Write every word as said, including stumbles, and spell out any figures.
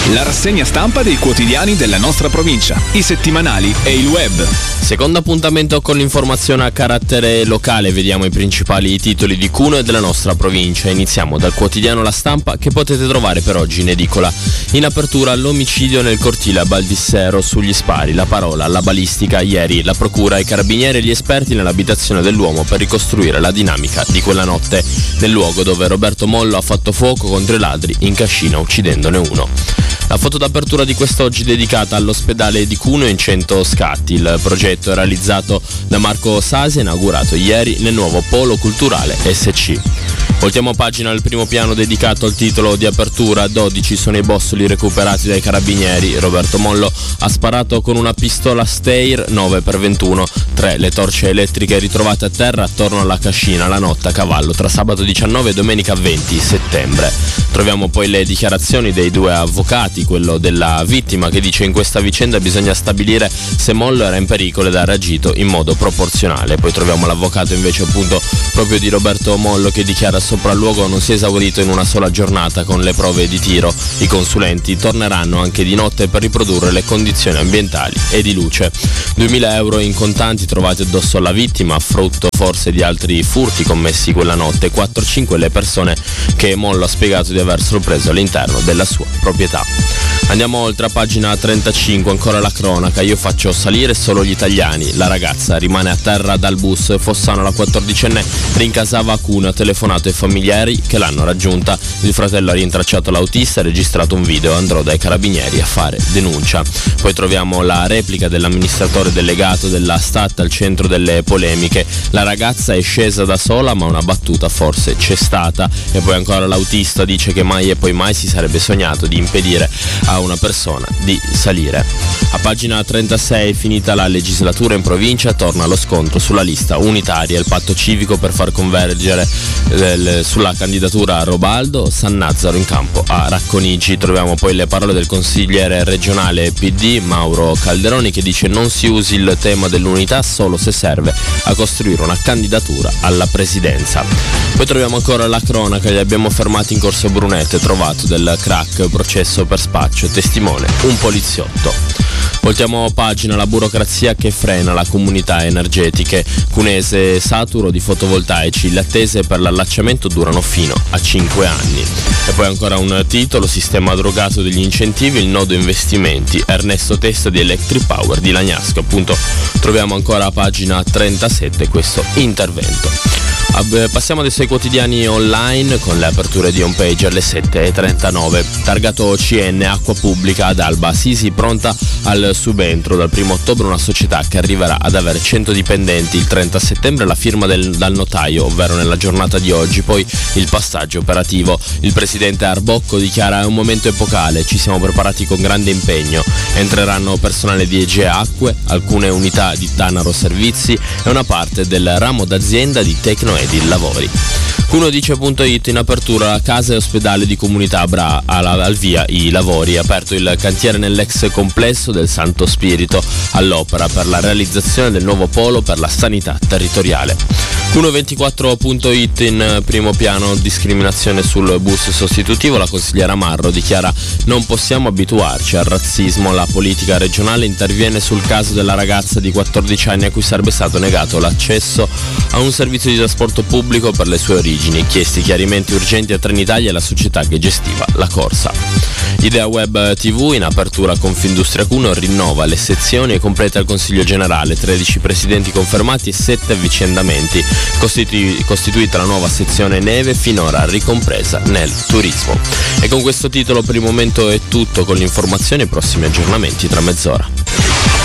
La rassegna stampa dei quotidiani della nostra provincia, i settimanali e il web. Secondo appuntamento con l'informazione a carattere locale, vediamo i principali titoli di Cuneo e della nostra provincia. Iniziamo dal quotidiano La Stampa, che potete trovare per oggi in edicola. In apertura l'omicidio nel cortile a Baldissero, sugli spari, la parola, la balistica. Ieri la procura, i carabinieri e gli esperti nell'abitazione dell'uomo per ricostruire la dinamica di quella notte, nel luogo dove Roberto Mollo ha fatto fuoco contro i ladri in cascina, uccidendone uno. La foto d'apertura di quest'oggi dedicata all'ospedale di Cuneo in cento scatti. Il progetto è realizzato da Marco Sasi, inaugurato ieri nel nuovo polo culturale S C. Voltiamo pagina al primo piano dedicato al titolo di apertura. dodici sono i bossoli recuperati dai carabinieri. Roberto Mollo ha sparato con una pistola Steyr nove per ventuno. tre le torce elettriche ritrovate a terra attorno alla cascina la notte a cavallo tra sabato diciannove e domenica venti settembre. Troviamo poi le dichiarazioni dei due avvocati, quello della vittima che dice: in questa vicenda bisogna stabilire se Mollo era in pericolo ed ha reagito in modo proporzionale. Poi troviamo l'avvocato invece appunto proprio di Roberto Mollo che dichiara: sopralluogo non si è esaurito in una sola giornata con le prove di tiro. I consulenti torneranno anche di notte per riprodurre le condizioni ambientali e di luce. duemila euro in contanti trovati addosso alla vittima, frutto forse di altri furti commessi quella notte. quattro cinque le persone che Mollo ha spiegato di aver sorpreso all'interno della sua proprietà. Andiamo oltre a pagina trentacinque, ancora la cronaca. Io faccio salire solo gli italiani. La ragazza rimane a terra dal bus. Fossano, la quattordicenne, rincasava a Cuneo, ha telefonato ai familiari che l'hanno raggiunta. Il fratello ha rintracciato l'autista e registrato un video. Andrò dai carabinieri a fare denuncia. Poi troviamo la replica dell'amministratore delegato della Stat al centro delle polemiche. La ragazza è scesa da sola, ma una battuta forse c'è stata. E poi ancora l'autista dice che mai e poi mai si sarebbe sognato di impedire a una persona di salire. A pagina trentasei, finita la legislatura in provincia, torna lo scontro sulla lista unitaria, il patto civico per far convergere eh, sulla candidatura a Robaldo, Sannazzaro in campo a Racconigi. Troviamo poi le parole del consigliere regionale P D Mauro Calderoni che dice: non si usi il tema dell'unità solo se serve a costruire una candidatura alla presidenza. Poi troviamo ancora la cronaca, li abbiamo fermati in Corso Brunete, trovato del crack, processo per spaccio, testimone un poliziotto. Voltiamo pagina, la burocrazia che frena la comunità energetiche. Cunese saturo di fotovoltaici, le attese per l'allacciamento durano fino a cinque anni. E poi ancora un titolo, sistema drogato degli incentivi, il nodo investimenti, Ernesto Testa di Electric Power di Lagnasco. Appunto troviamo ancora a pagina trentasette questo intervento. Passiamo adesso ai quotidiani online con le aperture di homepage alle sette e trentanove. Targato O C N, acqua pubblica ad Alba, Sisi pronta al subentro. Dal primo ottobre una società che arriverà ad avere cento dipendenti. Il trenta settembre la firma del, dal notaio, ovvero nella giornata di oggi, poi il passaggio operativo. Il presidente Arbocco dichiara: è un momento epocale, ci siamo preparati con grande impegno. Entreranno personale di Egea Acque, alcune unità di Tanaro Servizi e una parte del ramo d'azienda di Tecno Edil Lavori. Cuneo dice punto it, in apertura la casa e ospedale di comunità Bra, al via i lavori, aperto il cantiere nell'ex complesso del Santo Spirito, all'opera per la realizzazione del nuovo polo per la sanità territoriale. Cuneo ventiquattro punto it, in primo piano discriminazione sul bus sostitutivo, la consigliera Marro dichiara: non possiamo abituarci al razzismo, la politica regionale interviene sul caso della ragazza di quattordici anni a cui sarebbe stato negato l'accesso a un servizio di trasporto pubblico per le sue origini. Chiesti chiarimenti urgenti a Trenitalia e alla società che gestiva la corsa. Idea Web tivù, in apertura Confindustria Cuneo rinnova le sezioni e completa il Consiglio Generale, tredici presidenti confermati e sette avvicendamenti, Costitu- costituita la nuova sezione neve finora ricompresa nel turismo. E con questo titolo per il momento è tutto, con l'informazione e i prossimi aggiornamenti tra mezz'ora.